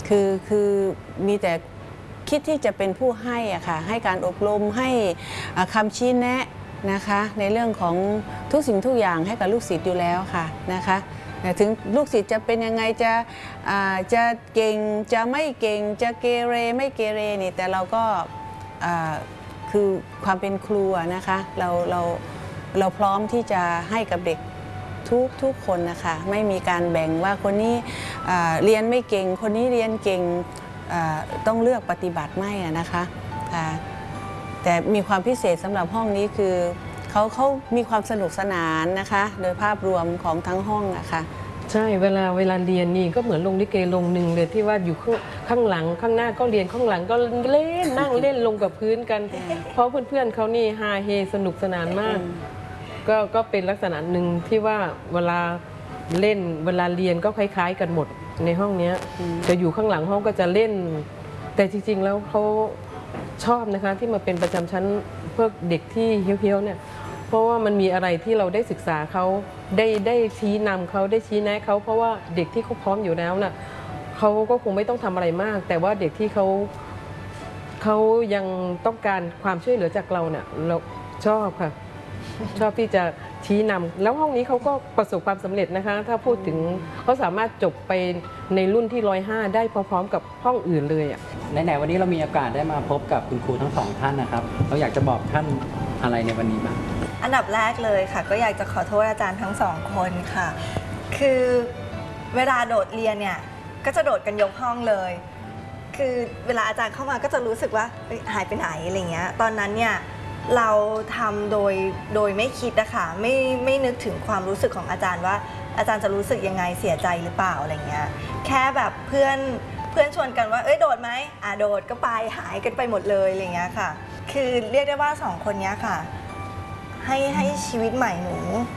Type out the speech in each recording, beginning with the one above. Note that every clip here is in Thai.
คือมีแต่คิดที่จะเป็นผู้ให้อะค่ะให้การอบรมให้คำชี้แนะนะคะในเรื่องของทุกสิ่งทุกอย่างให้กับลูกศิษย์อยู่แล้วค่ะนะคะถึงลูกศิษย์จะเป็นยังไงจะเก่งจะไม่เก่งจะเกเรไม่เกเรนี่แต่เราก็คือความเป็นครูนะคะเราพร้อมที่จะให้กับเด็กทุกคนนะคะไม่มีการแบ่งว่าคนนี้เรียนไม่เก่งคนนี้เรียนเก่งต้องเลือกปฏิบัติไม่นะคะแต่มีความพิเศษสำหรับห้องนี้คือเขามีความสนุกสนานนะคะโดยภาพรวมของทั้งห้องนะคะใช่เวลาเรียนนี่ก็เหมือนลงลิเกลงหนึ่งเลยที่ว่าอยู่ข้างหลังข้างหน้าก็เรียนข้างหลังก็เล่นนั่งเล่นลงกับพื้นกันเพราะเพื่อนๆเขานี่ฮาเฮสนุกสนานมากก็เป็นลักษณะหนึ่งที่ว่าเวลาเล่นเวลาเรียนก็คล้ายๆกันหมดในห้องนี้จะอยู่ข้างหลังห้องก็จะเล่นแต่จริงๆแล้วเขาชอบนะคะที่มาเป็นประจำชั้นพวกเด็กที่เฮี้ยวๆเนี่ยเพราะว่ามันมีอะไรที่เราได้ศึกษาเขาได้ชี้นำเขาได้ชี้แนะเขาเพราะว่าเด็กที่เขาพร้อมอยู่แล้วน่ะเขาก็คงไม่ต้องทำอะไรมากแต่ว่าเด็กที่เขายังต้องการความช่วยเหลือจากเราเนี่ยเราชอบค่ะชอบที่จะชี้นำแล้วห้องนี้เขาก็ประสบความสำเร็จนะคะถ้าพูดถึงเขาสามารถจบไปในรุ่นที่105ได้พร้อมๆกับห้องอื่นเลยอ่ะไหนๆวันนี้เรามีโอกาสได้มาพบกับคุณครูทั้งสองท่านนะครับเราอยากจะบอกท่านอะไรในวันนี้บ้างอันดับแรกเลยค่ะก็อยากจะขอโทษอาจารย์ทั้งสองคนค่ะคือเวลาโดดเรียนเนี่ยก็จะโดดกันยกห้องเลยคือเวลาอาจารย์เข้ามาก็จะรู้สึกว่าหายไปไหนอะไรเงี้ยตอนนั้นเนี่ยเราทำโดยไม่คิดนะคะไม่นึกถึงความรู้สึกของอาจารย์ว่าอาจารย์จะรู้สึกยังไงเสียใจหรือเปล่าอะไรเงี้ยแค่แบบเพื่อนชวนกันว่าโดดไหมโดดก็ไปหายกันไปหมดเลยอะไรเงี้ยค่ะคือเรียกได้ว่าสองคนนี้ค่ะให้ชีวิตใหม่หนู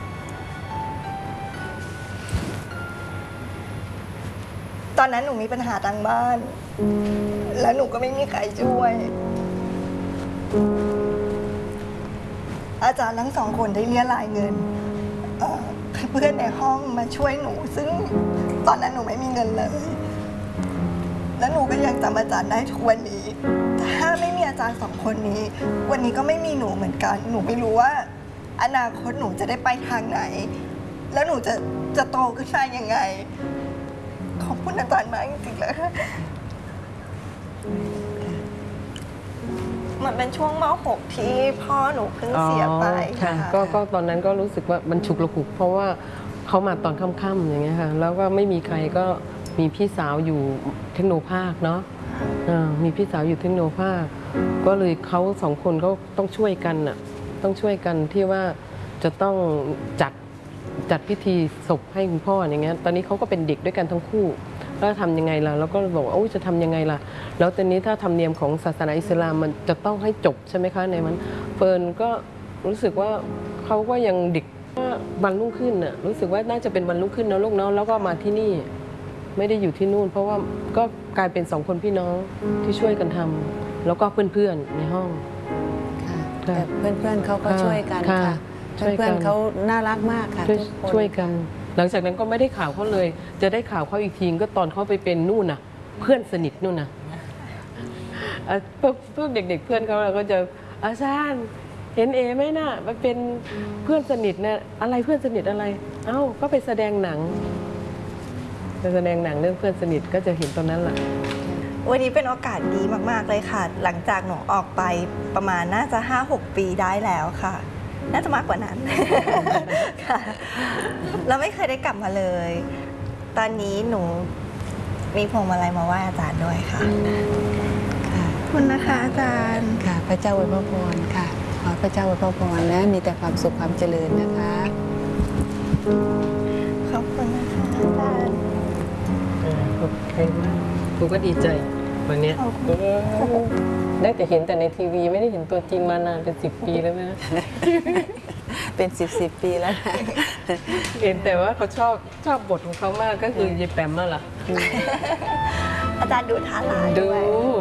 ตอนนั้นหนูมีปัญหาทางบ้านแล้วหนูก็ไม่มีใครช่วยอาจารย์ทั้งสองคนได้เรียรายเงินเพื่อนในห้องมาช่วยหนูซึ่งตอนนั้นหนูไม่มีเงินเลยแล้วหนูก็ยังจำอาจารย์ได้ทุกวันนี้ถ้าไม่มีอาจารย์สองคนนี้วันนี้ก็ไม่มีหนูเหมือนกันหนูไม่รู้ว่าอนาคตหนูจะได้ไปทางไหนแล้วหนูจะโตขึ้นมายังไงขอบคุณอาจารย์มากจริงๆเลยมันเป็นช่วงม.6 ที่พ่อหนูเพิ่งเสียไปค่ะก็ตอนนั้นก็รู้สึกว่ามันฉุกละหุกเพราะว่าเขามาตอนค่ำๆอย่างเงี้ยค่ะแล้วก็ไม่มีใครก็มีพี่สาวอยู่เทคโนภาคเนาะมีพี่สาวอยู่เทคโนภาคก็เลยเขาสองคนก็ต้องช่วยกันน่ะต้องช่วยกันที่ว่าจะต้องจัดพิธีศพให้คุณพ่ออย่างเงี้ยตอนนี้เขาก็เป็นเด็กด้วยกันทั้งคู่แล้วทำยังไงล่ะแล้วก็บอกว่าจะทำยังไงล่ะแล้วตอนนี้ถ้าธรรมเนียมของศาสนาอิสลามมันจะต้องให้จบใช่ไหมคะในมันเฟิร์นก็รู้สึกว่าเขาก็ยังเด็กวันรุ่งขึ้นน่ะรู้สึกว่าน่าจะเป็นวันรุ่งขึ้นนะลูกเนาะแล้วก็มาที่นี่ไม่ได้อยู่ที่นู่นเพราะว่าก็กลายเป็น2 คนพี่น้องที่ช่วยกันทำแล้วก็เพื่อนๆในห้องแต่เพื่อนๆเขาก็ช่วยกันค่ะเพื่อนๆเขาน่ารักมากค่ะช่วยกันหลังจากนั้นก็ไม่ได้ข่าวเขาเลยจะได้ข่าวเขาอีกทีก็ตอนเขาไปเป็นนู่นน่ะเพื่อนสนิทนู่นน่ะพวกเด็กๆเพื่อนเขาเราก็จะอาจารย์เห็นไหมน่ะมันเป็นเพื่อนสนิทเนี่ยอะไรเพื่อนสนิทอะไรก็ไปแสดงหนังเรื่องเพื่อนสนิทก็จะเห็นตอนนั้นแหละวันนี้เป็นโอกาสดีมากๆเลยค่ะหลังจากหนูออกไปประมาณน่าจะ 5-6 ปีได้แล้วค่ะน่าจะมากกว่านั้นค่ะเราไม่เคยได้กลับมาเลยตอนนี้หนูมีพวงมาลัยมาไหว้อาจารย์ด้วยค่ะขอบคุณนะคะอาจารย์ค่ะพระเจ้าอวยพรค่ะขอพระเจ้าอวยพรและมีแต่ความสุขความเจริญนะคะขอบคุณนะคะอาจารย์ขอบคุณมากครูก็ดีใจวันนี้ได้แต่เห็นแต่ในทีวีไม่ได้เห็นตัวจริงมานานเป็น10 ปีแล้วนะเป็น10 ปีแล้วเห็นแต่ว่าเขาชอบบทของเขามากก็คือยายแปมนั่นแหละอาจารย์ดูท่าลายด้วย